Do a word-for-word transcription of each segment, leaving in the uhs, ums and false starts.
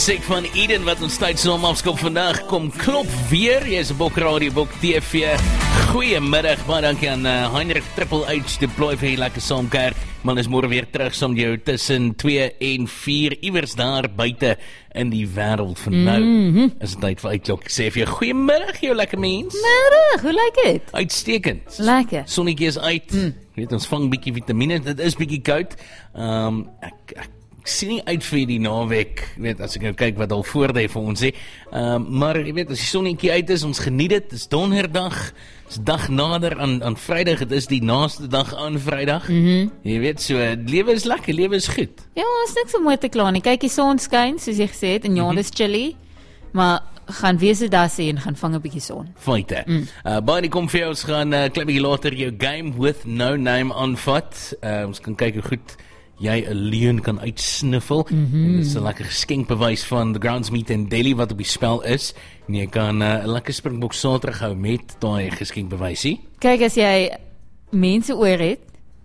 musiek van Eden wat ons tydsnaam afskop vandag. Kom klop weer, jy is 'n Bok Radio, Bok T V. Goeiemiddag, baie dankie aan uh, Heinrich Triple H, deploy vir hier lekker saamkerk. Man is môre weer terug saam jou tussen twee en vier, iewers daar buite in die wêreld van nou. Mm-hmm. Is dit tyd vir uitklok. Ek sê vir jou, goeiemiddag jou lekker mens. Middag, hoe lyk dit? Uitstekend. Lekker. Sonnetjie is uit. Mm. Weet, ons vang bietjie vitamine, dit is bietjie koud. Um, ek, ek Ek sien nie uit vir die naweek, weet, as ek nou kyk wat al voordui vir ons sê. Um, maar jy weet, as die sonnetjie uit is, ons geniet dit. Dit is donderdag, dit is dag nader aan, aan Vrydag, dit is die naaste dag aan Vrydag. Mm-hmm. Jy weet, so, lewe is lekker, lewe is goed. Ja, is niks om mooi te kla nie. Kyk, die son skyn, soos jy gesê het, en ja, mm-hmm. dit is chilly, maar gaan wees dit daar sê en gaan vang 'n bietjie son. Feite. Mm. Uh, baie kom vir jou, ons gaan uh, klein bietjie later jou Game with No Name aanvat. Uh, ons kan kyk hoe goed jy 'n leuen kan uitsniffel. Mm-hmm. Dit is 'n lekker geskenkbewys van The Grounds Meat in Delhi wat op die spel is. En jy kan 'n uh, lekker Springbok Saterdag hou met daai geskenkbewysie. Kyk, as jy mense oor het,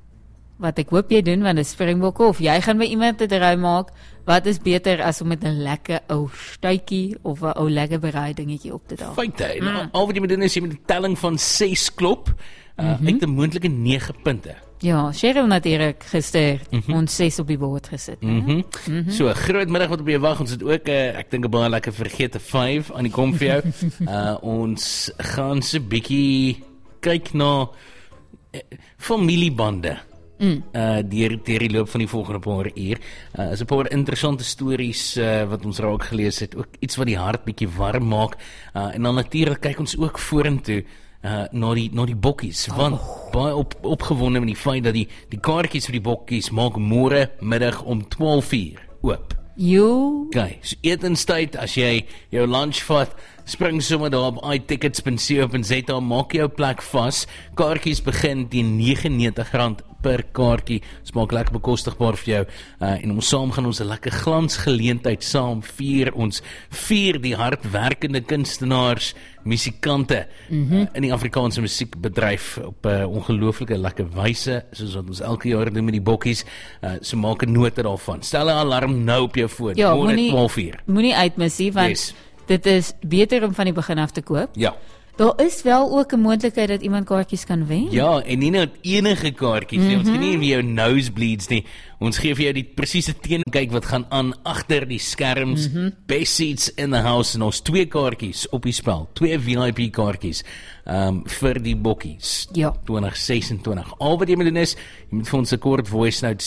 wat ek hoop jy doen, want dit is Springbokke, of jy gaan by iemand 'n draai maak, wat is beter as om met 'n lekker ou stuitjie of 'n ou lekker berei dingetjie op te daag. Feite. Mm. Al, al wat jy moet doen is jy moet 'n telling van ses klop, uh, mm-hmm. uit 'n moontlike nege punte. Ja, Cheryl natuurlik gister mm-hmm. ons ses op die bord gesit. Mm-hmm. Mm-hmm. So, groot middag wat op jou wag. Ons het ook, uh, ek dink 'n baie lekker vergete vyf aan die kom vir jou. uh, ons gaan so 'n bietjie kyk na uh, familiebande. Mm. Uh, deur, deur die loop van die volgende paar uur. Uh, is 'n paar interessante stories uh, wat ons raak gelees het. Ook iets wat die hart bietjie warm maak. Uh, en dan natuurlik kyk ons ook vorentoe Uh, na die, na die bokkies, want oh. baie op, opgewonde met die feit dat die, die kaartjies vir die bokkies maak môre middag om twaalf uur oop. Jo. Okay, so etenstyd, as jy jou lunch vat, spring sommer daar op i tickets punt co punt za, maak jou plek vas. Kaartjies begin teen negenennegentig rand per kaartjie. Dit maak lekker bekostigbaar vir jou. Uh, en ons saam gaan ons 'n lekker glansgeleentheid saam vier. Ons vier die hardwerkende kunstenaars, musikante mm-hmm. uh, in die Afrikaanse musiekbedryf op 'n uh, ongelooflike lekker wyse, soos wat ons elke jaar doen met die bokkies. Uh, so maak 'n nota daarvan. Stel 'n alarm nou op jou foon. Ja, moenie twaalf uur. Moenie uitmis nie, want yes. dit is beter om van die begin af te koop. Ja. Daar is wel ook 'n moontlikheid dat iemand kaartjies kan wen. Ja, en nie net enige kaartjies nie. Mm-hmm. Ons gee nie vir jou nosebleeds nie. Ons gee vir jou die presiese teenkyk wat gaan aan agter die skerms. Mm-hmm. Best seats in the house, en ons twee kaartjies op die spel. Twee V I P kaartjies um, vir die bokkies. Ja. twintig sesentwintig. Al wat jy moet doen is, jy moet vir ons 'n kort voice note